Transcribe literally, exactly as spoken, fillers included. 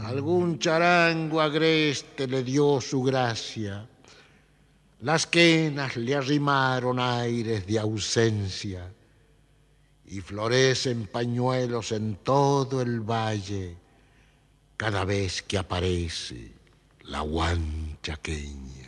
Algún charango agreste le dio su gracia. Las quenas le arrimaron aires de ausencia y florecen pañuelos en todo el valle cada vez que aparece la huanchaqueña.